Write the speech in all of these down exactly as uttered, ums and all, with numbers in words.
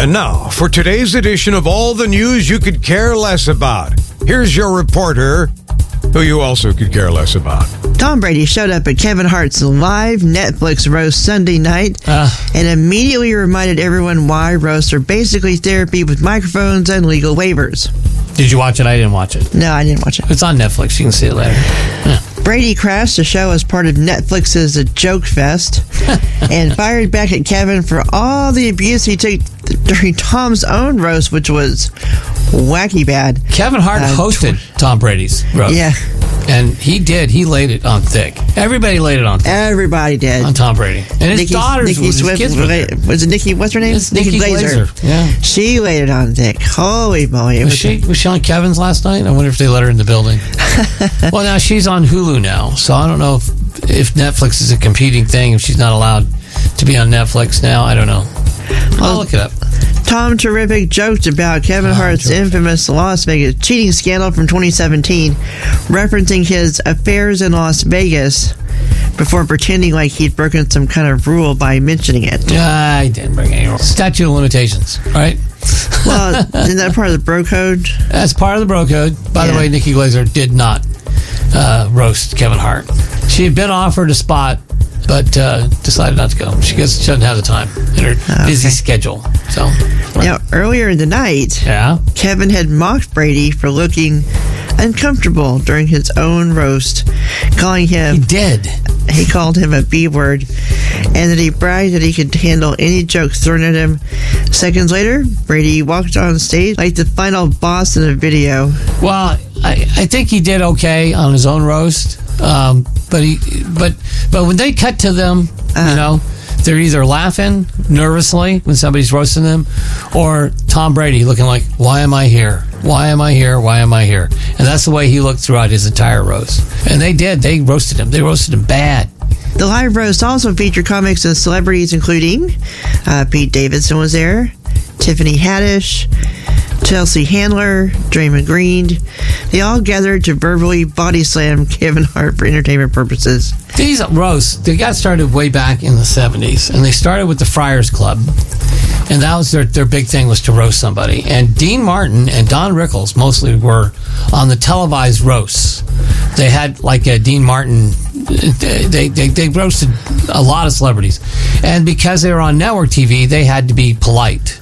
And now, for today's edition of all the news you could care less about, here's your reporter, who you also could care less about. Tom Brady showed up at Kevin Hart's live Netflix roast Sunday night uh, and immediately reminded everyone why roasts are basically therapy with microphones and legal waivers. Did you watch it? I didn't watch it. No, I didn't watch it. It's on Netflix. You can see it later. Yeah. Brady crashed the show as part of Netflix's Joke Fest and fired back at Kevin for all the abuse he took during Tom's own roast, which was wacky bad. Kevin Hart uh, hosted tw- Tom Brady's roast. Yeah. And he did. He laid it on thick. Everybody laid it on thick. Everybody did. On Tom Brady. And his Nikki, daughters, Nikki his Swift, kids were there. Was it Nikki, what's her name? It's Nikki, Nikki Glaser. Glaser. Yeah. She laid it on thick. Holy moly. Was, was, she, was she on Kevin's last night? I wonder if they let her in the building. Well, now she's on Hulu now, so I don't know if, if Netflix is a competing thing, if she's not allowed to be on Netflix now. I don't know. I'll well, look it up. Tom Terrific joked about Kevin oh, Hart's terrific. infamous Las Vegas cheating scandal from twenty seventeen, referencing his affairs in Las Vegas before pretending like he'd broken some kind of rule by mentioning it. I didn't break any rules. Statute of limitations, right? Well, isn't that part of the bro code? That's part of the bro code. By yeah. the way, Nikki Glaser did not uh, roast Kevin Hart. She had been offered a spot, but uh, decided not to go. She goes, she doesn't have the time in her okay. busy schedule. So right. Now, earlier in the night, yeah? Kevin had mocked Brady for looking uncomfortable during his own roast, calling him... He did. He called him a B word, and that he bragged that he could handle any joke thrown at him. Seconds later, Brady walked on stage like the final boss in a video. Well, I, I think he did okay on his own roast. Um, but he, but but when they cut to them, uh, you know, they're either laughing nervously when somebody's roasting them, or Tom Brady looking like, "Why am I here? Why am I here? Why am I here?" And that's the way he looked throughout his entire roast. And they did. They roasted him. They roasted him bad. The live roast also featured comics and celebrities, including uh, Pete Davidson was there, Tiffany Haddish, Chelsea Handler, Draymond Green. They all gathered to verbally body slam Kevin Hart for entertainment purposes. These roasts, they got started way back in the seventies, and they started with the Friars Club, and that was their, their big thing, was to roast somebody. And Dean Martin and Don Rickles mostly were on the televised roasts. They had like a Dean Martin, they, they, they roasted a lot of celebrities. And because they were on network T V, they had to be polite.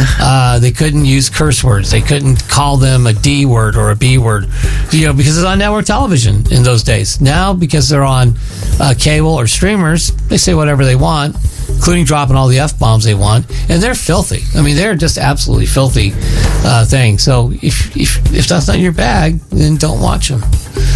Uh, they couldn't use curse words. They couldn't call them a D word or a B word, you know, because it's on network television in those days. Now, because they're on uh, cable or streamers, they say whatever they want, including dropping all the F-bombs they want, and they're filthy. I mean, they're just absolutely filthy uh, things. So if, if if that's not your bag, then don't watch them.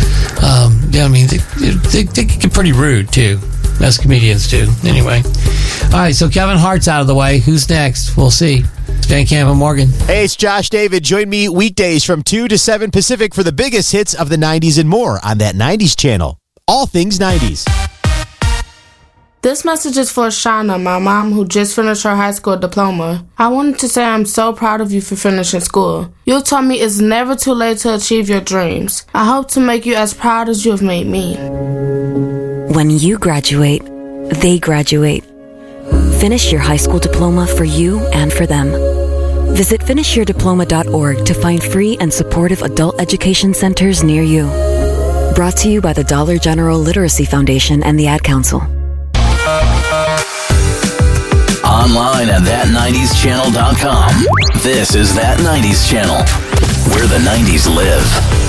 Um, yeah, I mean, they, they, they get pretty rude, too, as comedians do. Anyway. All right, so Kevin Hart's out of the way. Who's next? We'll see. Van Camp and Morgan. Hey, it's Josh David. Join me weekdays from two to seven Pacific for the biggest hits of the nineties and more on that nineties channel. All things nineties. This message is for Shauna, my mom, who just finished her high school diploma. I wanted to say I'm so proud of you for finishing school. You taught me it's never too late to achieve your dreams. I hope to make you as proud as you have made me. When you graduate, they graduate. Finish your high school diploma for you and for them. Visit finish your diploma dot org to find free and supportive adult education centers near you. Brought to you by the Dollar General Literacy Foundation and the Ad Council. Online at that nineties channel dot com. This is That nineties Channel, where the nineties live.